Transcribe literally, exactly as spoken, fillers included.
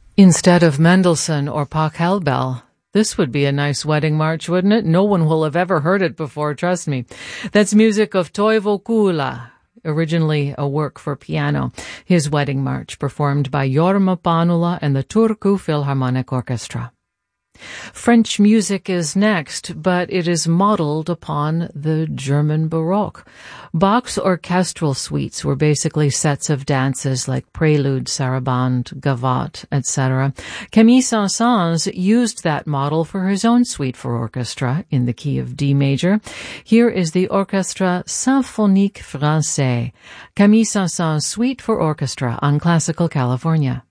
Instead of Mendelssohn or Pachelbel, this would be a nice wedding march, wouldn't it? No one will have ever heard it before, trust me. That's music of Toivo Kuula, originally a work for piano. His wedding march, performed by Jorma Panula and the Turku Philharmonic Orchestra. French music is next, but it is modeled upon the German Baroque. Bach's orchestral suites were basically sets of dances like prelude, sarabande, gavotte, et cetera. Camille Saint-Saëns used that model for his own suite for orchestra in the key of D major. Here is the Orchestre Symphonique Français, Camille Saint-Saëns Suite for Orchestra on Classical California.